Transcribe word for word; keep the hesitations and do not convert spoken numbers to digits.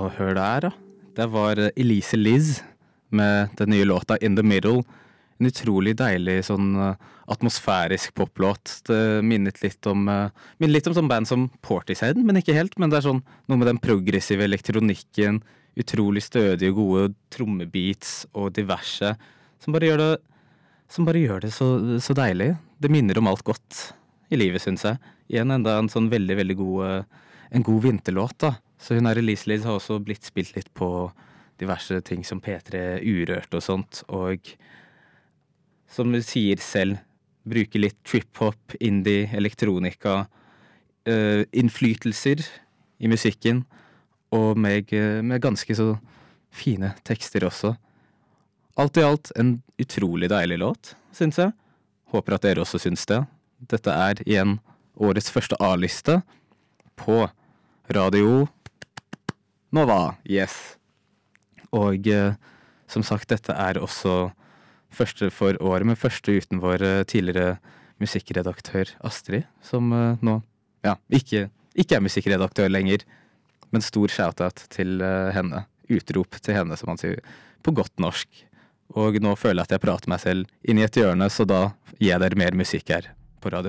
Og hør der, da. Det var Elise Liz med den nye låta In the Middle. En utrolig deilig, sånn atmosfærisk poplåt. Det minnet litt om, minnet litt om sånn band som Portishead, men ikke helt. Men det er sånn noe med den progressive elektronikken, utrolig stødige og gode trommebeats og diverse, som bare gjør det, som bare gjør det så, så deilig. Det minner om alt godt i livet, synes jeg. Igjen enda en sånn veldig, veldig god, en god vinterlåt, da. Så hun her Elise Liz har også blitt spilt litt på diverse ting som P tre Urørt og sånt, og som hun sier selv, bruker litt trip-hop, indie, elektronika, uh, innflytelser i musikken, og med, med ganske så fine tekster også. Alt i alt en utrolig deilig låt, synes jeg. Håper at dere også synes det. Dette er igjen årets første A-liste på Radio Nova, yes. Og eh, som sagt, dette er også første for året, men første uten vår eh, tidligere musikkredaktør Astrid, som eh, nå, ja, ikke, ikke er musikkredaktør lenger, men stor shoutout til eh, henne, utrop til henne, som man sier, på godt norsk. Og nå føler jeg at jeg prater meg selv inn i et hjørne, så da gir jeg dere mer musikk her.